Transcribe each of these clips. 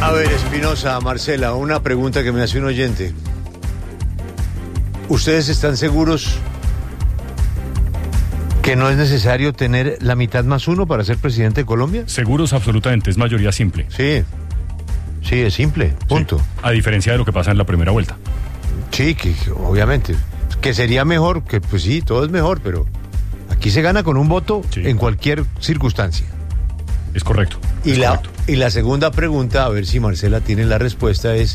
A ver, Espinosa, Marcela, una pregunta que me hace un oyente. ¿Ustedes están seguros que no es necesario tener la mitad más uno para ser presidente de Colombia? Seguros absolutamente, es mayoría simple. Sí, es simple, punto. Sí, a diferencia de lo que pasa en la primera vuelta. Sí, que obviamente, que sería mejor, que pues sí, todo es mejor, pero aquí se gana con un voto en cualquier circunstancia. Es correcto. Y la segunda pregunta, a ver si Marcela tiene la respuesta, es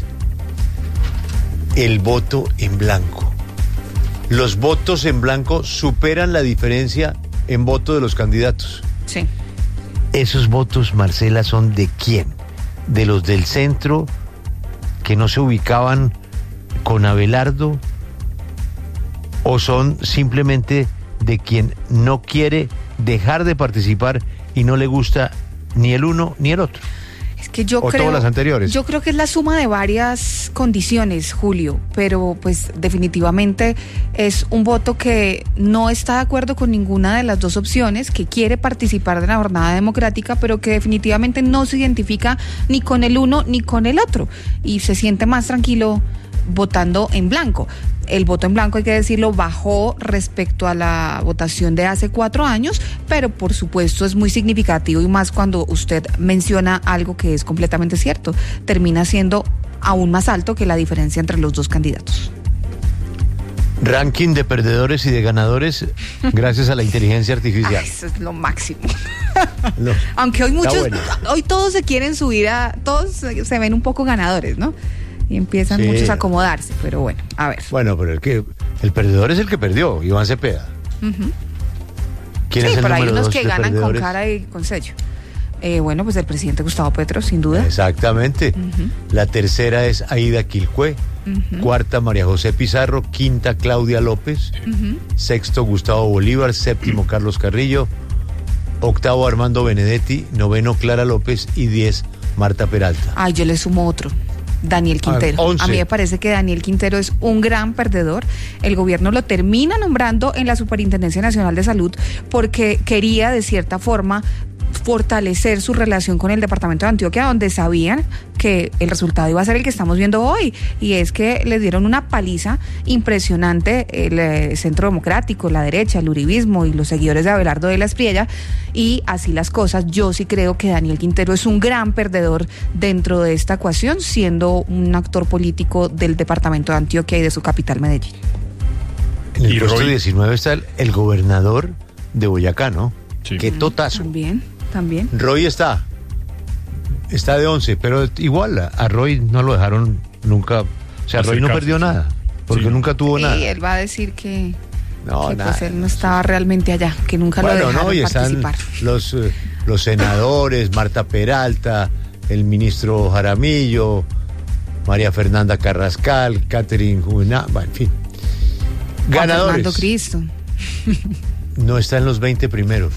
el voto en blanco. ¿Los votos en blanco superan la diferencia en voto de los candidatos? Sí. ¿Esos votos, Marcela, son de quién? ¿De los del centro que no se ubicaban con Abelardo? ¿O son simplemente de quien no quiere dejar de participar y no le gusta ni el uno ni el otro? Es que yo creo, todas las anteriores. Yo creo que es la suma de varias condiciones, Julio, pero pues definitivamente es un voto que no está de acuerdo con ninguna de las dos opciones, que quiere participar de la jornada democrática, pero que definitivamente no se identifica ni con el uno ni con el otro y se siente más tranquilo votando en blanco. El voto en blanco, hay que decirlo, bajó respecto a la votación de hace 4 años, pero por supuesto es muy significativo, y más cuando usted menciona algo que es completamente cierto. Termina siendo aún más alto que la diferencia entre los dos candidatos. Ranking de perdedores y de ganadores gracias a la inteligencia artificial. Eso es lo máximo. No, aunque hoy todos se quieren subir todos se ven un poco ganadores, ¿no? Y empiezan muchos a acomodarse, pero bueno, a ver. Bueno, pero el perdedor es el que perdió, Iván Cepeda. Uh-huh. ¿Quién es el pero hay número unos 2 que de ganan perdedores? con cara y con sello. Bueno, pues el presidente Gustavo Petro, sin duda. Exactamente. Uh-huh. La tercera es Aida Quilcué. Uh-huh. Cuarta, María José Pizarro. Quinta, Claudia López. Uh-huh. Sexto, Gustavo Bolívar. Séptimo, Carlos Carrillo. Octavo, Armando Benedetti. Noveno, Clara López. Y 10, Marta Peralta. Ay, yo le sumo otro. Daniel Quintero. 11. A mí me parece que Daniel Quintero es un gran perdedor. El gobierno lo termina nombrando en la Superintendencia Nacional de Salud porque quería, de cierta forma, fortalecer su relación con el departamento de Antioquia, donde sabían que el resultado iba a ser el que estamos viendo hoy, y es que les dieron una paliza impresionante el Centro Democrático, la derecha, el uribismo y los seguidores de Abelardo de la Espriella, y así las cosas. Yo sí creo que Daniel Quintero es un gran perdedor dentro de esta ecuación, siendo un actor político del departamento de Antioquia y de su capital, Medellín. En el puesto 19 está el gobernador de Boyacá, ¿no? Sí. Qué totazo. También. Roy está de 11, pero igual a Roy no lo dejaron nunca. O sea, Roy no perdió nada, porque nunca tuvo nada. Y él va a decir que nada. Pues él no estaba realmente allá, que nunca lo dejaron y participar. Están los senadores, Marta Peralta, el ministro Jaramillo, María Fernanda Carrascal, Catherine Juvenal, en fin. Ganadores. Fernando Cristo. No está en los 20 primeros.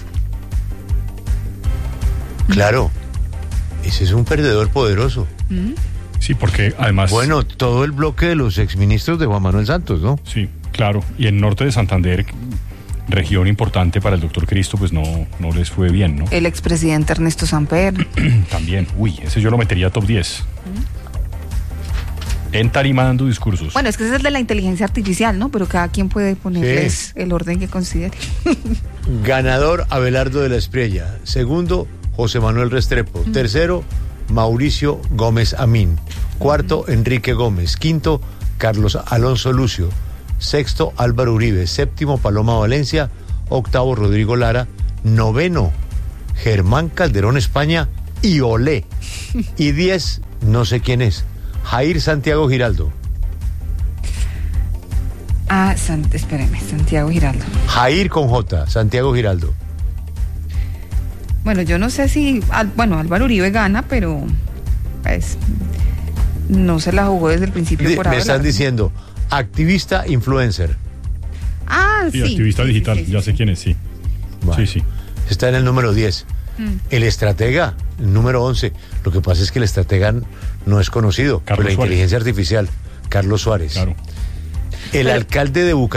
Claro, ese es un perdedor poderoso. Sí, porque además... Bueno, todo el bloque de los exministros de Juan Manuel Santos, ¿no? Sí, claro. Y en norte de Santander, región importante para el doctor Cristo, pues no les fue bien, ¿no? El expresidente Ernesto Samper. También. Uy, ese yo lo metería a top 10. En tarima dando discursos. Bueno, es que ese es el de la inteligencia artificial, ¿no? Pero cada quien puede ponerles el orden que considere. Ganador, Abelardo de la Espriella. Segundo, José Manuel Restrepo. Tercero, Mauricio Gómez Amín. Cuarto, Enrique Gómez. Quinto, Carlos Alonso Lucio. Sexto, Álvaro Uribe. Séptimo, Paloma Valencia. Octavo, Rodrigo Lara. Noveno, Germán Calderón España y Olé. Y 10, no sé quién es, Jair Santiago Giraldo. Espéreme, Santiago Giraldo. Jair con J, Santiago Giraldo. Bueno, yo no sé si... Álvaro Uribe gana, pero pues no se la jugó desde el principio por ahora. Me están diciendo, activista influencer. Sí, activista digital, ya sé quién es, sí. Bueno, sí. Está en el número 10. El estratega, el número 11. Lo que pasa es que el estratega no es conocido por la inteligencia artificial. Carlos Suárez. Claro. El alcalde de Bucaramanga.